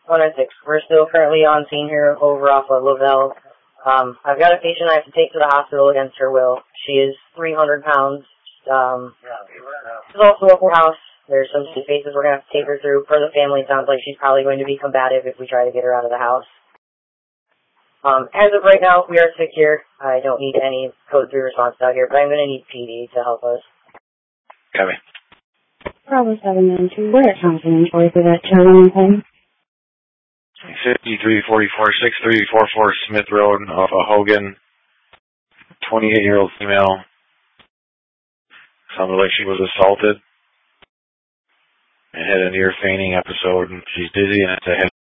196. We're still currently on scene here over off of Lavelle. I've got a patient I have to take to the hospital against her will. She is 300 pounds. She's also a house. There's some spaces we're going to have to take her through. For the family, it sounds like she's probably going to be combative if we try to get her out of the house. As of right now, we are secure. I don't need any code 3 response out here, but I'm going to need PD to help us. Copy. Bravo 792, we're at Thompson and Troy for that children home. 5344-6344 Smith Road off of Hogan. 28-year-old female. Sounded like she was assaulted and had a near fainting episode, and she's dizzy and it's a head